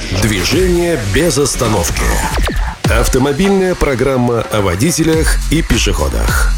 Движение без остановки. Автомобильная программа о водителях и пешеходах.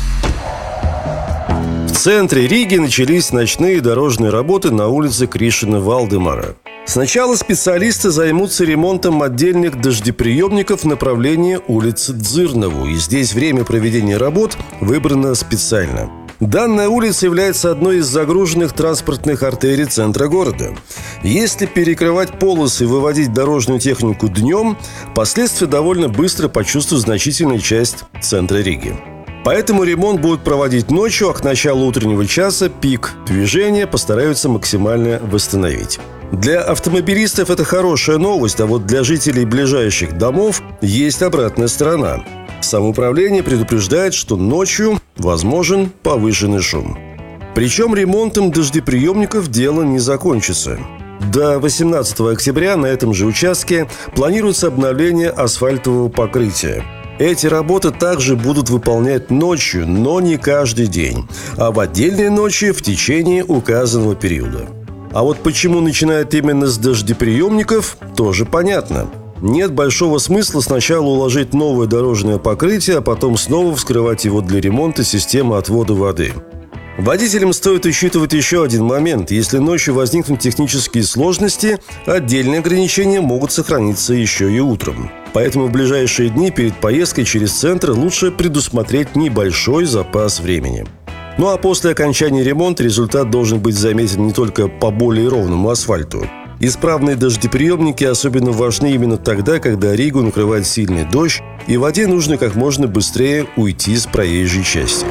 В центре Риги начались ночные дорожные работы на улице Кришина-Валдемара. Сначала специалисты займутся ремонтом отдельных дождеприемников в направлении улицы Дзырнову, и здесь время проведения работ выбрано специально. Данная улица является одной из загруженных транспортных артерий центра города. Если перекрывать полосы и выводить дорожную технику днем, последствия довольно быстро почувствует значительная часть центра Риги. Поэтому ремонт будут проводить ночью, а к началу утреннего часа пик движения постараются максимально восстановить. Для автомобилистов это хорошая новость, а вот для жителей ближайших домов есть обратная сторона. Самоуправление предупреждает, что ночью возможен повышенный шум. Причем ремонтом дождеприемников дело не закончится. До 18 октября на этом же участке планируется обновление асфальтового покрытия. Эти работы также будут выполнять ночью, но не каждый день, а в отдельные ночи в течение указанного периода. А вот почему начинают именно с дождеприемников, тоже понятно. Нет большого смысла сначала уложить новое дорожное покрытие, а потом снова вскрывать его для ремонта системы отвода воды. Водителям стоит учитывать еще один момент. Если ночью возникнут технические сложности, отдельные ограничения могут сохраниться еще и утром. Поэтому в ближайшие дни перед поездкой через центр лучше предусмотреть небольшой запас времени. Ну а после окончания ремонта результат должен быть заметен не только по более ровному асфальту. Исправные дождеприемники особенно важны именно тогда, когда Ригу накрывает сильный дождь, и воде нужно как можно быстрее уйти с проезжей части.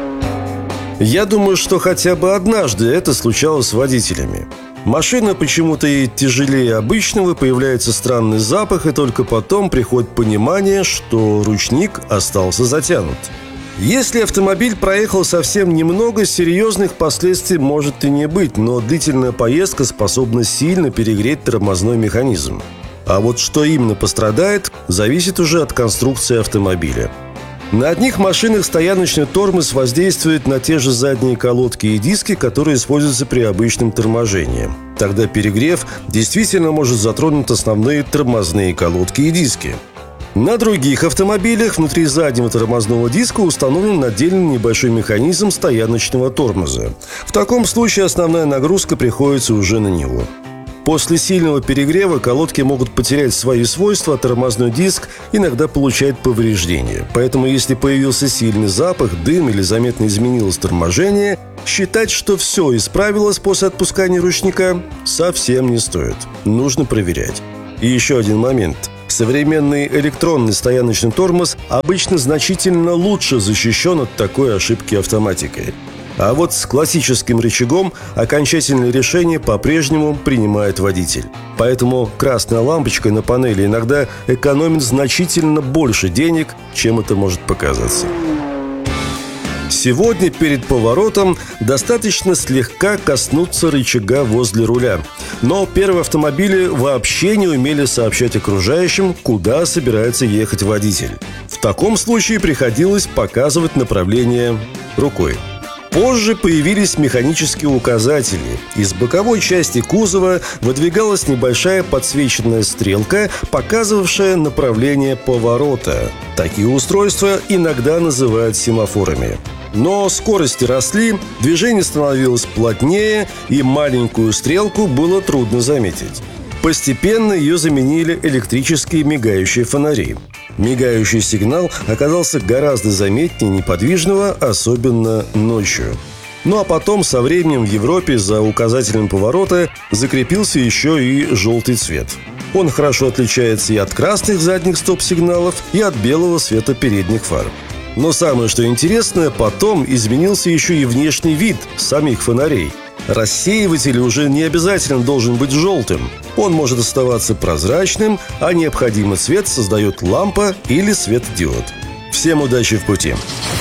Я думаю, что хотя бы однажды это случалось с водителями. Машина почему-то едет тяжелее обычного, появляется странный запах, и только потом приходит понимание, что ручник остался затянут. Если автомобиль проехал совсем немного, серьезных последствий может и не быть, но длительная поездка способна сильно перегреть тормозной механизм. А вот что именно пострадает, зависит уже от конструкции автомобиля. На одних машинах стояночный тормоз воздействует на те же задние колодки и диски, которые используются при обычном торможении. Тогда перегрев действительно может затронуть основные тормозные колодки и диски. На других автомобилях внутри заднего тормозного диска установлен отдельный небольшой механизм стояночного тормоза. В таком случае основная нагрузка приходится уже на него. После сильного перегрева колодки могут потерять свои свойства, а тормозной диск иногда получает повреждения. Поэтому если появился сильный запах, дым или заметно изменилось торможение, считать, что все исправилось после отпускания ручника, совсем не стоит. Нужно проверять. И еще один момент. Современный электронный стояночный тормоз обычно значительно лучше защищен от такой ошибки автоматикой. А вот с классическим рычагом окончательное решение по-прежнему принимает водитель. Поэтому красная лампочка на панели иногда экономит значительно больше денег, чем это может показаться. Сегодня перед поворотом достаточно слегка коснуться рычага возле руля. Но первые автомобили вообще не умели сообщать окружающим, куда собирается ехать водитель. В таком случае приходилось показывать направление рукой. Позже появились механические указатели. Из боковой части кузова выдвигалась небольшая подсвеченная стрелка, показывавшая направление поворота. Такие устройства иногда называют семафорами. Но скорости росли, движение становилось плотнее, и маленькую стрелку было трудно заметить. Постепенно ее заменили электрические мигающие фонари. Мигающий сигнал оказался гораздо заметнее неподвижного, особенно ночью. Ну а потом со временем в Европе за указателем поворота закрепился еще и желтый цвет. Он хорошо отличается и от красных задних стоп-сигналов, и от белого света передних фар. Но самое что интересное, потом изменился еще и внешний вид самих фонарей. Рассеиватель уже не обязательно должен быть желтым. Он может оставаться прозрачным, а необходимый цвет создает лампа или светодиод. Всем удачи в пути!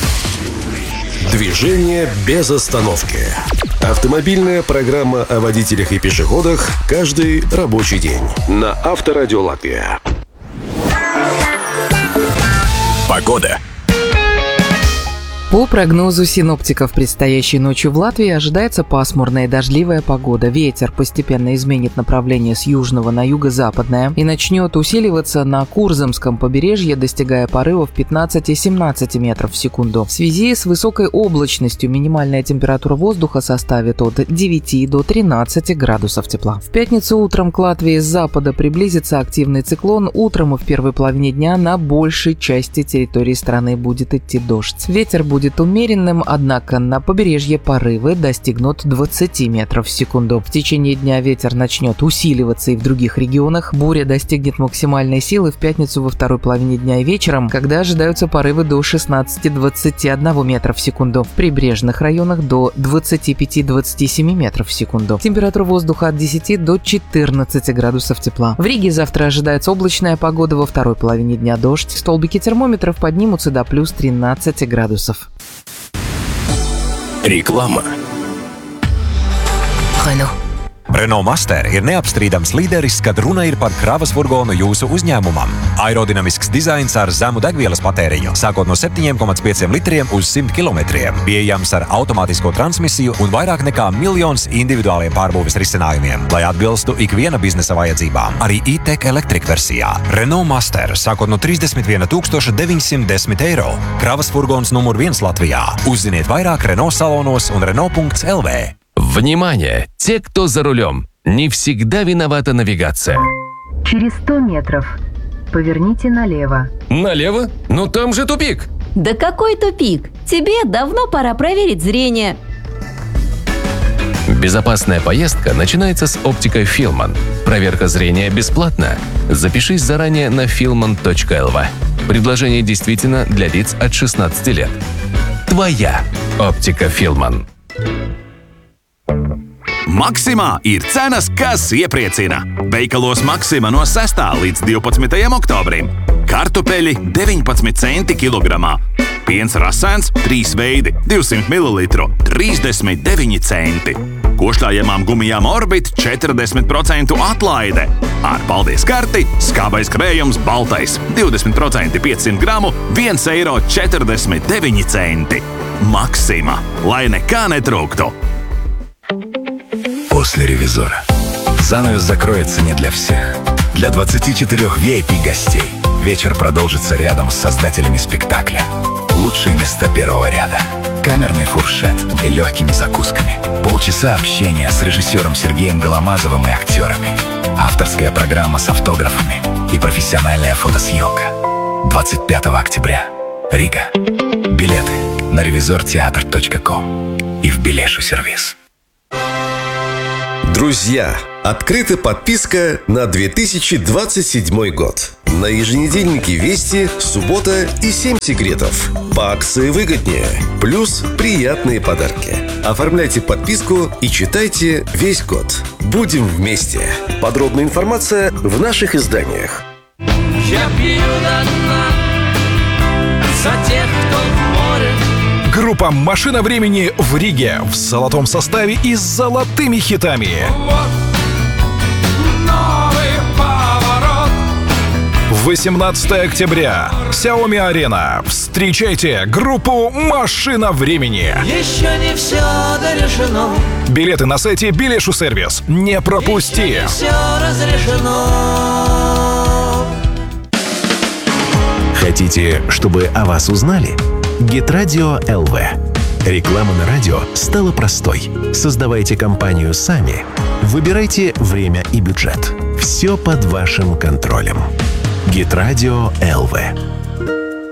Движение без остановки. Автомобильная программа о водителях и пешеходах каждый рабочий день. На Авторадио Латвия. Погода. По прогнозу синоптиков, предстоящей ночью в Латвии ожидается пасмурная и дождливая погода. Ветер постепенно изменит направление с южного на юго-западное и начнет усиливаться на Курзамском побережье, достигая порывов 15 и 17 метров в секунду. В связи с высокой облачностью минимальная температура воздуха составит от 9 до 13 градусов тепла. В пятницу утром к Латвии с запада приблизится активный циклон. Утром и в первой половине дня на большей части территории страны будет идти дождь. Ветер будет умеренным, однако на побережье порывы достигнут 20 метров в секунду. В течение дня ветер начнет усиливаться и в других регионах. Буря достигнет максимальной силы в пятницу во второй половине дня и вечером, когда ожидаются порывы до 16-21 метра в секунду. В прибрежных районах до 25-27 метров в секунду. Температура воздуха от 10 до 14 градусов тепла. В Риге завтра ожидается облачная погода, во второй половине дня дождь. Столбики термометров поднимутся до плюс 13 градусов. Reklāma. Renault Master ir neapstrīdams līderis, kad runa ir par kravas furgonu jūsu uzņēmumam. Aerodinamisks dizains ar zemu degvielas patēriņu, sākot no 7,5 litriem uz 100 kilometriem, pieejams ar automātisko transmisiju un vairāk nekā 1 miljons individuāliem pārbūves risinājumiem, lai atbilstu ikviena biznesa vajadzībām. Arī e-tech Electric versijā. Renault Master, sākot no 31 910 eiro. Kravas furgons numur 1 Latvijā. Uzziniet vairāk Renault salonos un Renault.lv. Внимание! Те, кто за рулем, не всегда виновата навигация. Через 100 метров поверните налево. Налево? Но там же тупик! Да какой тупик? Тебе давно пора проверить зрение. Безопасная поездка начинается с оптикой Филман. Проверка зрения бесплатна. Запишись заранее на filman.lv. Предложение действительно для лиц от 16 лет. Твоя оптика Филман. Maksimā ir cenas, kas iepriecina. Veikalos Maksima no 6. līdz 12. oktobrim. Kartupeļi 19 centi kilogramā. Piens rasēns 3 veidi 200 ml 39 centi. Košļājamām gumijām Orbit 40% atlaide. Ar paldies karti skābais krējums baltais 20% 500 gramu 1,49 eiro. Maksima, lai nekā netrūktu. После «Ревизора» занавес закроется не для всех. Для 24 VIP-гостей вечер продолжится рядом с создателями спектакля. Лучшие места первого ряда, камерный фуршет и легкими закусками. Полчаса общения с режиссером Сергеем Голомазовым и актерами. Авторская программа с автографами и профессиональная фотосъемка. 25 октября. Рига. Билеты на revisorteatr.com и в Билешу сервис. Друзья, открыта подписка на 2027 год. На еженедельнике «Вести» суббота и 7 секретов. По акции выгоднее. Плюс приятные подарки. Оформляйте подписку и читайте весь год. Будем вместе. Подробная информация в наших изданиях. Я пью до дна за тех, кто в море. Группа «Машина времени» в Риге в золотом составе и с золотыми хитами. Вот новый поворот. 18 октября. Xiaomi-арена. Встречайте группу «Машина времени». Еще не все дорешено. Билеты на сайте Билешу сервис. Не пропусти. Еще не все разрешено. Хотите, чтобы о вас узнали? Гитрадио ЛВ. Реклама на радио стала простой. Создавайте компанию сами. Выбирайте время и бюджет. Все под вашим контролем. Гитрадио ЛВ.